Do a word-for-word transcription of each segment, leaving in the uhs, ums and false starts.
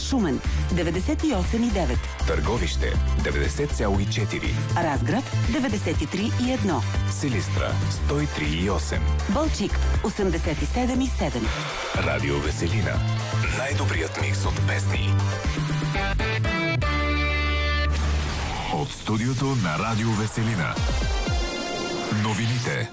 Шумен деветдесет и осем и девет, Търговище деветдесет цяло и четири, Разград деветдесет и три и едно, Силистра сто и три и осем, Балчик осемдесет и седем и седем. Радио Веселина. Най-добрият микс от песни. От студиото на Радио Веселина. Новините.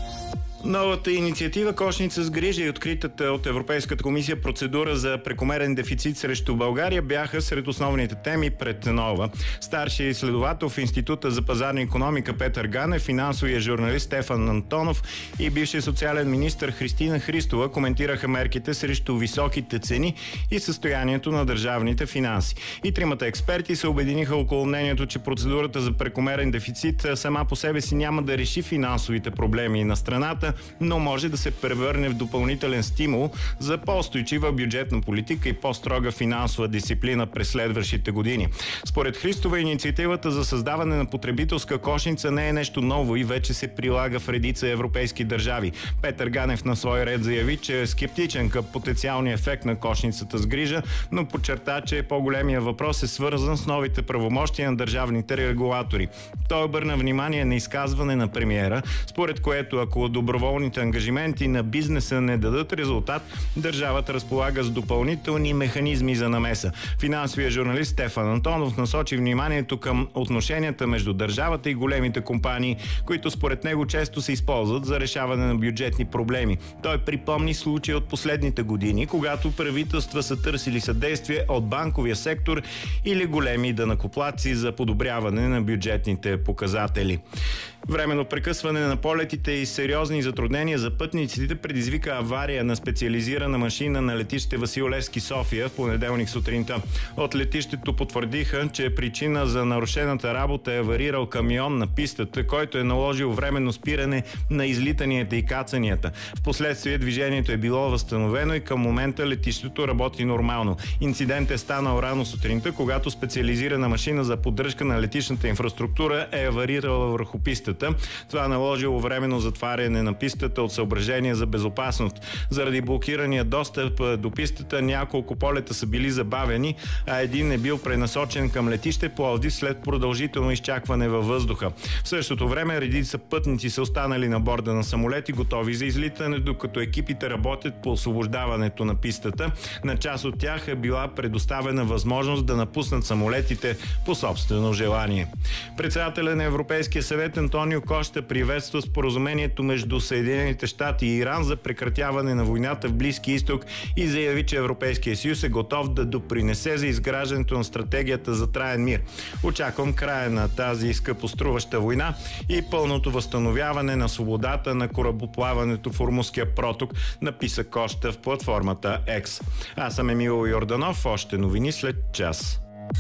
Новата инициатива "Кошница с грижа" и откритата от Европейската комисия процедура за прекомерен дефицит срещу България бяха сред основните теми пред Нова. Старши изследовател в Института за пазарна икономика Петър Ганев, финансовия журналист Стефан Антонов и бивши социален министър Христина Христова коментираха мерките срещу високите цени и състоянието на държавните финанси. И тримата експерти се обединиха около мнението, че процедурата за прекомерен дефицит сама по себе си няма да реши финансовите проблеми на страната, но може да се превърне в допълнителен стимул за по-устойчива бюджетна политика и по-строга финансова дисциплина през следващите години. Според Христова, инициативата за създаване на потребителска кошница не е нещо ново и вече се прилага в редица европейски държави. Петър Ганев на свой ред заяви, че е скептичен към потенциалния ефект на кошницата с грижа, но подчерта, че по-големия въпрос е свързан с новите правомощия на държавните регулатори. Той обърна внимание на изказване на премиера, според което ако доброволните ангажименти на бизнеса не дадат резултат, държавата разполага с допълнителни механизми за намеса. Финансовия журналист Стефан Антонов насочи вниманието към отношенията между държавата и големите компании, които според него често се използват за решаване на бюджетни проблеми. Той припомни случаи от последните години, когато правителства са търсили съдействие от банковия сектор или големи данъкоплатци за подобряване на бюджетните показатели. Временно прекъсване на полетите и сериозни затруднения за пътниците предизвика авария на специализирана машина на летище Васил Левски, София в понеделник сутринта. От летището потвърдиха, че причина за нарушената работа е аварирал камион на пистата, който е наложил временно спиране на излитанията и кацанията. Впоследствие движението е било възстановено и към момента летището работи нормално. Инцидент е станал рано сутринта, когато специализирана машина за поддръжка на летищната инфраструктура е аварирала върху пистата. Това наложило временно затваряне на пистата от съображения за безопасност. Заради блокирания достъп до пистата няколко полета са били забавени, а един е бил пренасочен към летище Пловдив след продължително изчакване във въздуха. В същото време редица пътници са останали на борда на самолети, готови за излитане, докато екипите работят по освобождаването на пистата. На част от тях е била предоставена възможност да напуснат самолетите по собствено желание. Председателя на Европейския съвет Антонио Кошта приветства споразумението между Съединените щати и Иран за прекратяване на войната в Близкия изток и заяви, че Европейския съюз е готов да допринесе за изграждането на стратегията за траен мир. Очаквам края на тази скъпоструваща война и пълното възстановяване на свободата на корабоплаването в Ормузския проток, написа Кошта в платформата X. Аз съм Емил Йорданов, още новини след час.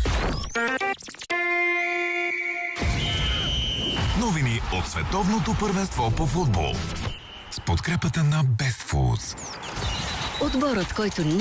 Новини от световното първенство по футбол. С подкрепата на Best Foods. Отборът, който